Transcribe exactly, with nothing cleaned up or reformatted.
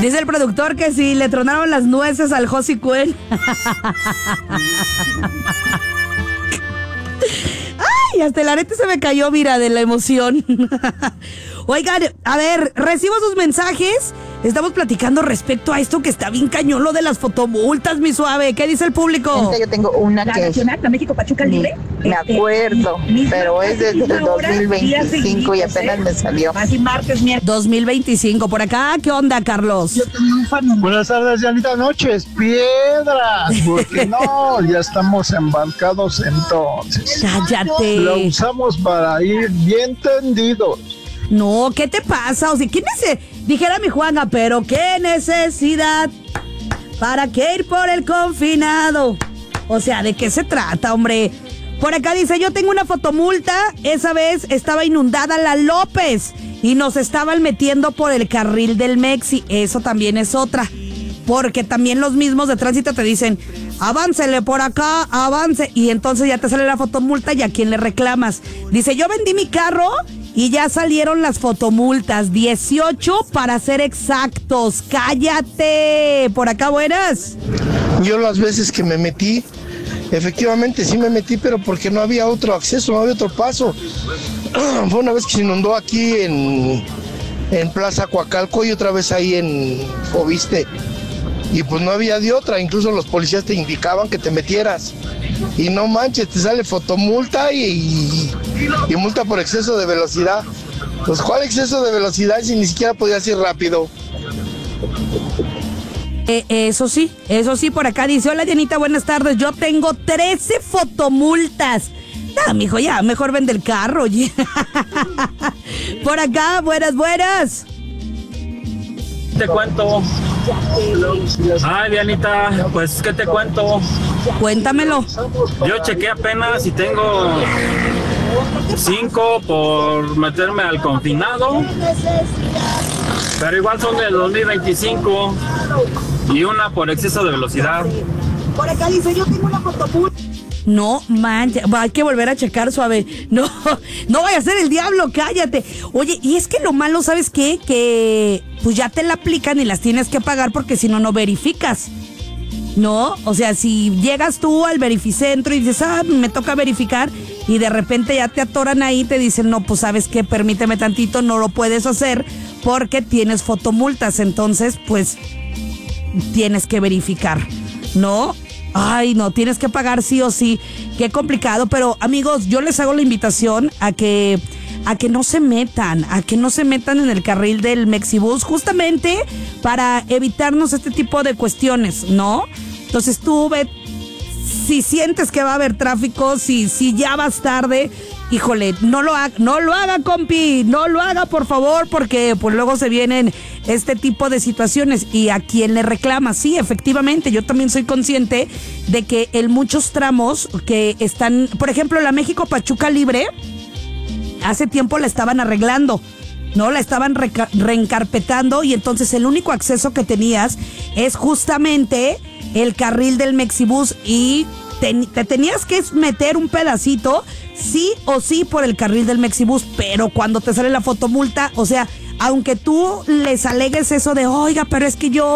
Dice el productor que si le tronaron las nueces al Josi Cuen. Ay, hasta el arete se me cayó, mira, de la emoción. Oigan, a ver, recibo sus mensajes. Estamos platicando respecto a esto que está bien cañón, lo de las fotomultas, mi suave. ¿Qué dice el público? Yo tengo una La que Nacional, la México Pachuca Libre. me acuerdo, Este, pero es desde el dos mil veinticinco y apenas me salió. Así martes, miércoles. dos mil veinticinco, por acá. ¿Qué onda, Carlos? Buenas tardes, Janita. Noches, piedras, porque no, ya estamos embarcados entonces. Cállate. Lo usamos para ir bien tendidos. No, ¿qué te pasa? O sea, ¿quién es? Dijera mi Juana, pero qué necesidad. ¿Para qué ir por el confinado? O sea, ¿de qué se trata, hombre? Por acá dice, yo tengo una fotomulta. Esa vez estaba inundada la López y nos estaban metiendo por el carril del Mexi. Eso también es otra. Porque también los mismos de tránsito te dicen, aváncele por acá, avance. Y entonces ya te sale la fotomulta y a quién le reclamas. Dice, yo vendí mi carro y ya salieron las fotomultas. dieciocho para ser exactos. ¡Cállate! Por acá, buenas. Yo las veces que me metí, efectivamente sí me metí, pero porque no había otro acceso, no había otro paso. Fue una vez que se inundó aquí en, en Plaza Coacalco y otra vez ahí en Fobiste. Y pues no había de otra, incluso los policías te indicaban que te metieras. Y no manches, te sale fotomulta y, y, y multa por exceso de velocidad. Pues ¿cuál exceso de velocidad si ni siquiera podías ir rápido? Eh, eso sí, eso sí, por acá dice, hola Janita, buenas tardes, yo tengo trece fotomultas. No, mijo, ya, mejor vende el carro, oye. Por acá, buenas, buenas. Te cuento. Ay, Dianita, pues, ¿qué te cuento? Cuéntamelo. Yo chequé apenas y tengo cinco por meterme al confinado, pero igual son del dos mil veinticinco y una por exceso de velocidad. Por acá dice, yo tengo una fotomulta. No, manches, hay que volver a checar, suave. No, no vaya a ser el diablo, cállate. Oye, y es que lo malo, ¿sabes qué? Que pues ya te la aplican y las tienes que pagar porque si no, no verificas. ¿No? O sea, si llegas tú al verificentro y dices, ah, me toca verificar, y de repente ya te atoran ahí, te dicen, no, pues ¿sabes qué? Permíteme tantito, no lo puedes hacer porque tienes fotomultas, entonces, pues, tienes que verificar, ¿no? Ay, no, tienes que pagar sí o sí. Qué complicado, pero amigos, yo les hago la invitación a que a que no se metan, a que no se metan en el carril del Mexibus, justamente para evitarnos este tipo de cuestiones, ¿no? Entonces tú ve, si sientes que va a haber tráfico, si, si ya vas tarde, híjole, no lo haga, no lo haga, compi, no lo haga, por favor, porque pues luego se vienen este tipo de situaciones. Y a quien le reclama, sí, efectivamente, yo también soy consciente de que en muchos tramos que están, por ejemplo, la México Pachuca Libre, hace tiempo la estaban arreglando, ¿no? La estaban reca- reencarpetando y entonces el único acceso que tenías es justamente el carril del Mexibus y te, te tenías que meter un pedacito sí o sí por el carril del Mexibus, pero cuando te sale la fotomulta, o sea, aunque tú les alegues eso de, oiga, pero es que yo